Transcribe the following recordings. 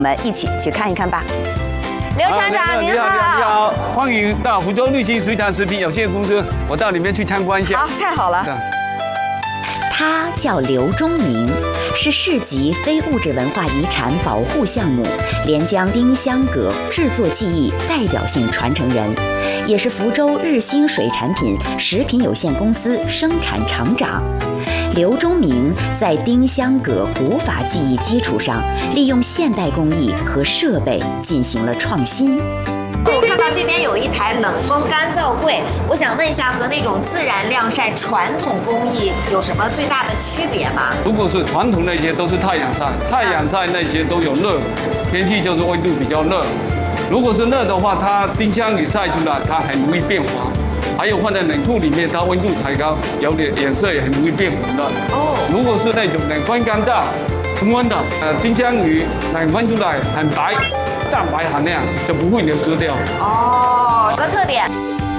我们一起去看一看吧。刘厂长您好， 你好，欢迎到福州绿心水产食品有限公司，我到里面去参观一下。 好，太好了。 他叫刘忠明，是市级非物质文化遗产保护项目连江丁香蛤制作技艺代表性传承人，也是福州日兴水产品食品有限公司生产厂长。刘忠明在丁香蛤古法技艺基础上，利用现代工艺和设备进行了创新。 我看到这边有一台冷风干燥柜，我想问一下，和那种自然晾晒传统工艺有什么最大的区别吗？ 如果是传统那些都是太阳晒，太阳晒那些都有热，天气就是温度比较热。如果是热的话，它丁香鱼晒出来它很容易变黄，还有放在冷库里面，它温度抬高，有点颜色也很容易变红的。哦，如果是那种冷风干燥、恒温的，丁香鱼冷风出来很白。蛋白含量就不会流失掉。 哦，有个特点。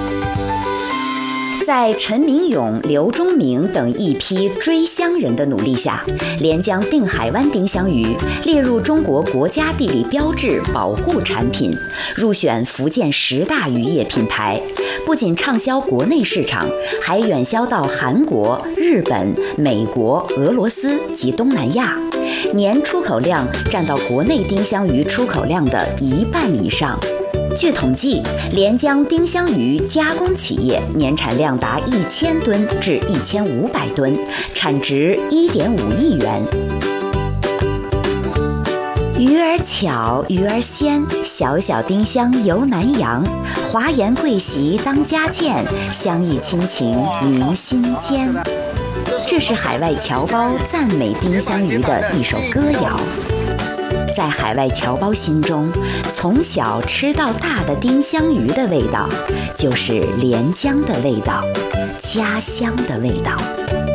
在陈明勇、刘忠明等一批追香人的努力下，连江定海湾丁香鱼列入中国国家地理标志保护产品，入选福建10大渔业品牌。不仅畅销国内市场，还远销到韩国、日本、美国、俄罗斯及东南亚。年出口量占到国内丁香鱼出口量的1半以上。据统计，连江丁香鱼加工企业年产量达1000吨至1500吨，产值1.5亿元。鱼儿巧，鱼儿鲜，小小丁香游南洋，华颜贵席当家见，相忆亲情明心间。这是海外侨胞赞美丁香鱼的一首歌谣。在海外侨胞心中，从小吃到大的丁香鱼的味道，就是连江的味道，家乡的味道。